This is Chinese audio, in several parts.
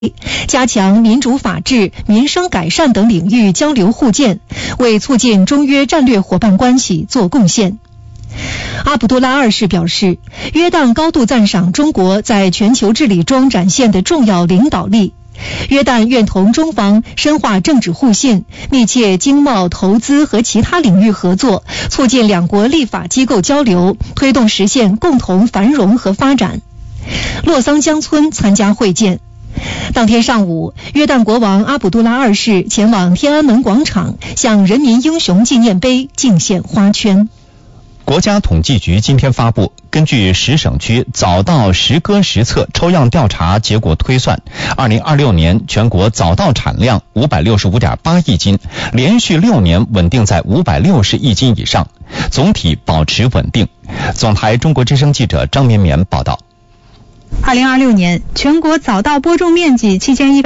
加强民主法治、民生改善等领域交流互鉴，为促进中约战略伙伴关系做贡献。阿卜杜拉二世表示，约旦高度赞赏中国在全球治理中展现的重要领导力。约旦愿同中方深化政治互信，密切经贸、投资和其他领域合作，促进两国立法机构交流，推动实现共同繁荣和发展。洛桑江村参加会见。当天上午，约旦国王阿卜杜拉二世前往天安门广场，向人民英雄纪念碑敬献花圈。 国家统计局今天发布，根据10省区早稻实割实测抽样调查结果推算，2026年全国早稻产量565.8亿斤，连续6年稳定在560亿斤以上，总体保持稳定。总台中国之声记者张绵绵报道。 2026年全国早稻播种面积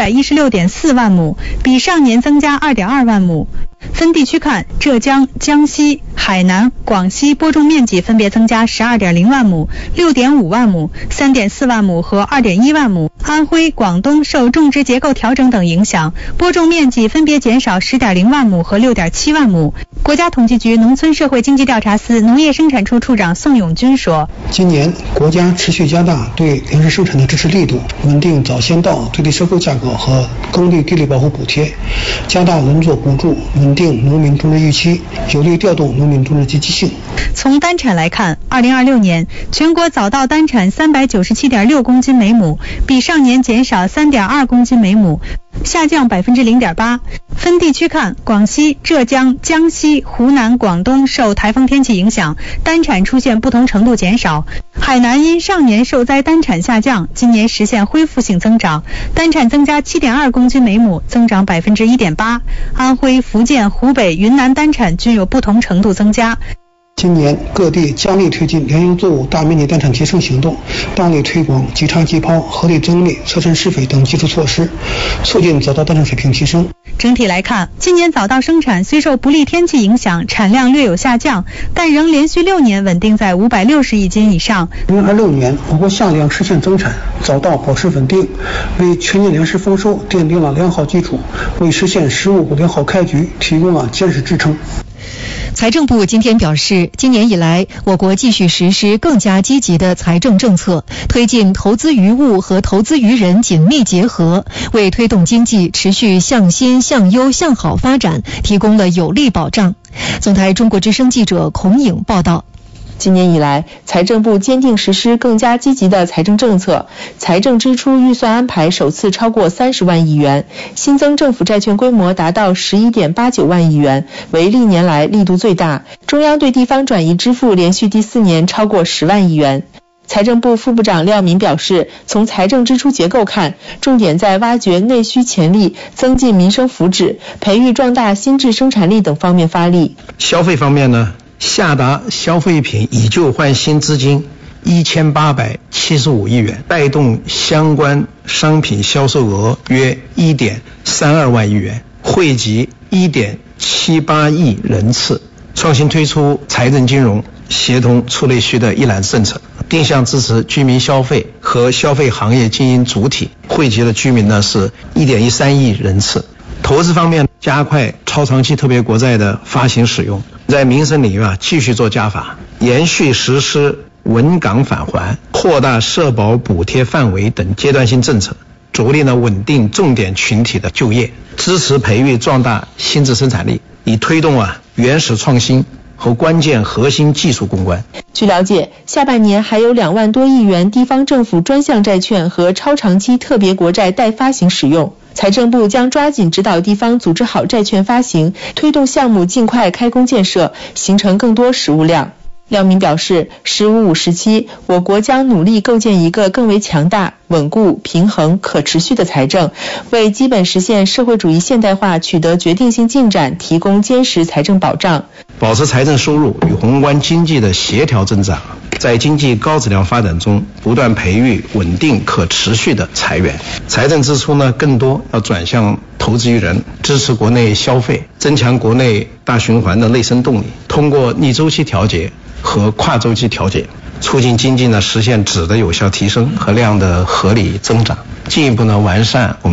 7116.4万亩，比上年增加2.2万亩。分地区看，浙江、江西、海南、广西播种面积分别增加12.0万亩、6.5万亩、3.4万亩和2.1万亩。安徽、广东受种植结构调整等影响，播种面积分别减少10.0万亩和6.7万亩。国家统计局农村社会经济调查司农业生产处处长宋永军说， 今年国家持续加大对粮食生产的支持力度，稳定早先稻最低收购价格和耕地地力保护补贴，加大轮作补助，稳定农民种植预期，有力调动农民种植积极性。 从单产来看，2026年全国早稻单产397.6公斤每亩，比上年减少3.2公斤每亩，下降0.8%。分地区看，广西、浙江、江西、湖南、广东受台风天气影响，单产出现不同程度减少。海南因上年受灾单产下降，今年实现恢复性增长，单产增加7.2公斤每亩，增长1.8%。安徽、福建、湖北、云南单产均有不同程度增加。 今年各地加力推进粮油作物大面积单产提升行动，大力推广即插即抛、合理增粒、车身施肥等基础措施，促进早稻单产水平提升。 整体来看，今年早稻生产虽受不利天气影响，产量略有下降，但仍连续6年稳定在560亿斤以上。 2026年，我国夏粮实现增产，早稻保持稳定，为全年粮食丰收奠定了良好基础，为实现15个良好开局提供了坚实支撑。 财政部今天表示，今年以来，我国继续实施更加积极的财政政策，推进投资于物和投资于人紧密结合，为推动经济持续向新、向优、向好发展提供了有力保障。总台中国之声记者孔颖报道。 今年以来，财政部坚定实施更加积极的财政政策，财政支出预算安排首次超过30万亿元，新增政府债券规模达到11.89万亿元，为历年来力度最大。中央对地方转移支付连续第4年超过10万亿元。财政部副部长廖民表示，从财政支出结构看，重点在挖掘内需潜力、增进民生福祉、培育壮大新质生产力等方面发力。 消费方面呢，下达消费品以旧换新资金1875亿元，带动相关商品销售额约1.32万亿元，惠及1.78亿人次。创新推出财政金融协同促内需的一揽子政策，定向支持居民消费和消费行业经营主体，惠及的居民呢是1.13亿人次。投资方面，加快超长期特别国债的发行使用，在民生领域继续做加法，延续实施稳岗返还、扩大社保补贴范围等阶段性政策，着力稳定重点群体的就业，支持培育壮大新质生产力，以推动原始创新和关键核心技术攻关。 据了解，下半年还有2万多亿元地方政府专项债券和超长期特别国债待发行使用。财政部将抓紧指导地方组织好债券发行，推动项目尽快开工建设，形成更多实物量。廖民表示，“15-5”时期，我国将努力构建一个更为强大、稳固、平衡、可持续的财政，为基本实现社会主义现代化取得决定性进展提供坚实财政保障。 保持财政收入与宏观经济的协调增长，在经济高质量发展中不断培育稳定可持续的财源。财政支出更多要转向投资于人，支持国内消费，增强国内大循环的内生动力，通过逆周期调节和跨周期调节，促进经济实现质的有效提升和量的合理增长。 进一步呢完善我们